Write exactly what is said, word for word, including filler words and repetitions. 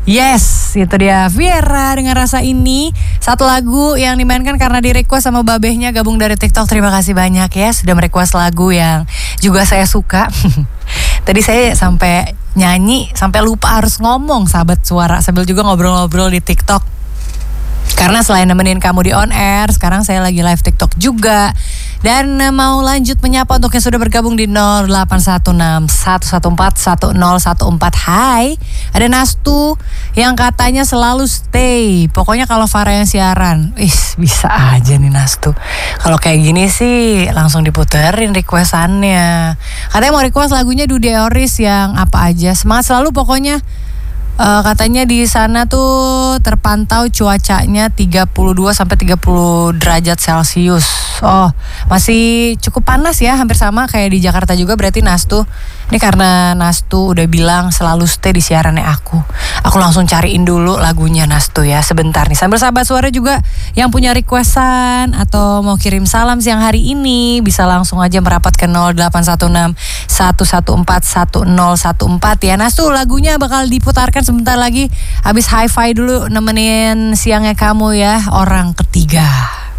Yes, itu dia Viera dengan Rasa Ini. Satu lagu yang dimainkan karena di request sama babehnya gabung dari TikTok. Terima kasih banyak ya sudah merequest lagu yang juga saya suka. Tadi saya sampai nyanyi, sampai lupa harus ngomong sahabat suara sambil juga ngobrol-ngobrol di TikTok. Karena selain nemenin kamu di on air, sekarang saya lagi live TikTok juga. Dan mau lanjut menyapa untuk yang sudah bergabung di nol delapan satu enam satu satu empat satu nol satu empat. Hai, ada Nastu yang katanya selalu stay. Pokoknya kalau Farah yang siaran, ih bisa aja nih Nastu. Kalau kayak gini sih langsung diputerin requestannya. Katanya mau request lagunya Dude Oris yang apa aja. Semangat selalu pokoknya. Uh, katanya di sana tuh terpantau cuacanya tiga puluh dua sampai tiga puluh derajat Celcius. Oh, masih cukup panas ya, hampir sama kayak di Jakarta juga berarti Nastu. Ini karena Nastu udah bilang selalu stay di siarannya aku. Aku langsung cariin dulu lagunya Nastu ya, sebentar nih. Sambil sahabat suara juga yang punya requestan atau mau kirim salam siang hari ini bisa langsung aja merapat ke nol delapan satu enam satu satu empat satu nol satu empat ya. Nastu lagunya bakal diputarkan sebentar lagi. Habis hi-fi dulu nemenin siangnya kamu ya, orang ketiga.